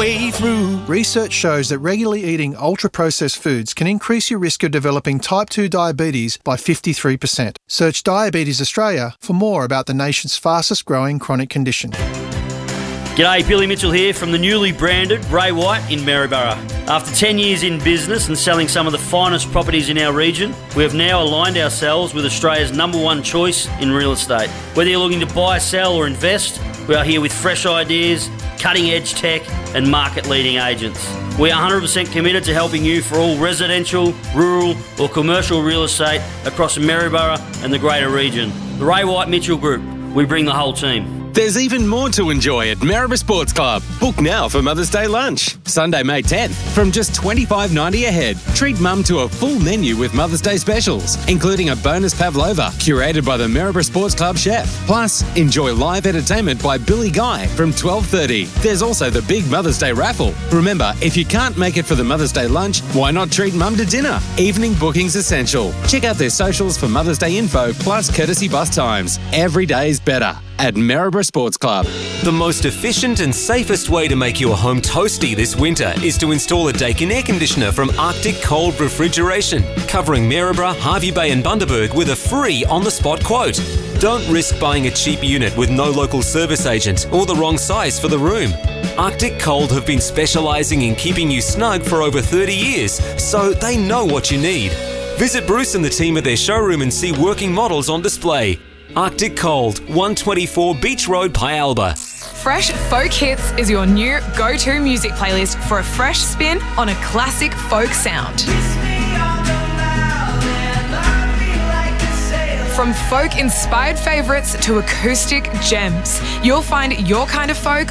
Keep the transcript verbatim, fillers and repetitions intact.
way through. Research shows that regularly eating ultra-processed foods can increase your risk of developing type two diabetes by fifty-three percent. Search Diabetes Australia for more about the nation's fastest growing chronic condition. G'day, Billy Mitchell here from the newly branded Ray White in Maryborough. After ten years in business and selling some of the finest properties in our region, we have now aligned ourselves with Australia's number one choice in real estate. Whether you're looking to buy, sell or invest, we are here with fresh ideas, cutting-edge tech and market-leading agents. We are one hundred percent committed to helping you for all residential, rural or commercial real estate across Maryborough and the greater region. The Ray White Mitchell Group, we bring the whole team. There's even more to enjoy at Maryborough Sports Club. Book now for Mother's Day lunch. Sunday, May tenth, from just twenty-five ninety a head. Treat Mum to a full menu with Mother's Day specials, including a bonus pavlova, curated by the Maryborough Sports Club chef. Plus, enjoy live entertainment by Billy Guy from twelve thirty. There's also the big Mother's Day raffle. Remember, if you can't make it for the Mother's Day lunch, why not treat Mum to dinner? Evening booking's essential. Check out their socials for Mother's Day info, plus courtesy bus times. Every day's better at Maryborough Sports Club. The most efficient and safest way to make your home toasty this winter is to install a Daikin air conditioner from Arctic Cold Refrigeration, covering Maryborough, Harvey Bay and Bundaberg with a free on-the-spot quote. Don't risk buying a cheap unit with no local service agent or the wrong size for the room. Arctic Cold have been specialising in keeping you snug for over thirty years, so they know what you need. Visit Bruce and the team at their showroom and see working models on display. Arctic Cold, one twenty-four Beach Road, Pyalba. Fresh Folk Hits is your new go-to music playlist for a fresh spin on a classic folk sound. From folk-inspired favourites to acoustic gems, you'll find your kind of folk